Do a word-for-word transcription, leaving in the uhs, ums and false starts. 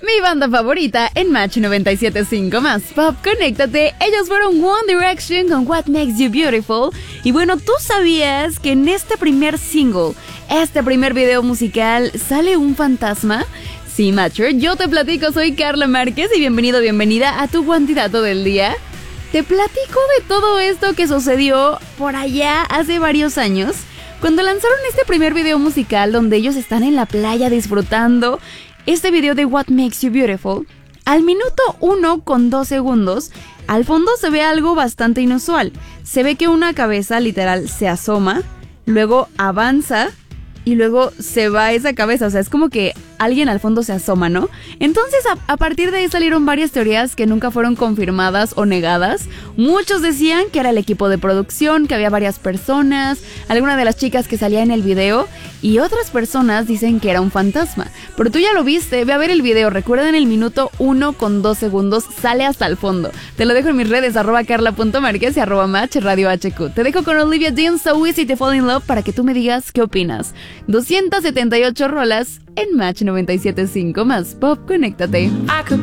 Mi banda favorita en Match noventa y siete punto cinco más Pop, conéctate. Ellos fueron One Direction con What Makes You Beautiful. Y bueno, ¿tú sabías que en este primer single, este primer video musical, sale un fantasma? Sí, Matcher, yo te platico, soy Carla Márquez y bienvenido, bienvenida a tu candidato del día. Te platico de todo esto que sucedió por allá hace varios años, cuando lanzaron este primer video musical donde ellos están en la playa disfrutando. Este video de What Makes You Beautiful, al minuto uno con dos segundos, al fondo se ve algo bastante inusual. Se ve que una cabeza literal se asoma, luego avanza y luego se va esa cabeza. O sea, es como que alguien al fondo se asoma, ¿no? Entonces, a, a partir de ahí salieron varias teorías que nunca fueron confirmadas o negadas. Muchos decían que era el equipo de producción, que había varias personas, alguna de las chicas que salía en el video, y otras personas dicen que era un fantasma. Pero tú ya lo viste, ve a ver el video. Recuerden, el minuto uno con dos segundos sale hasta el fondo. Te lo dejo en mis redes, arroba carla.marquez y arroba match radio hq. Te dejo con Olivia Dean, So Easy to Fall in Love, para que tú me digas qué opinas. doscientas setenta y ocho rolas en Match noventa y siete punto cinco más Pop, conéctate. I could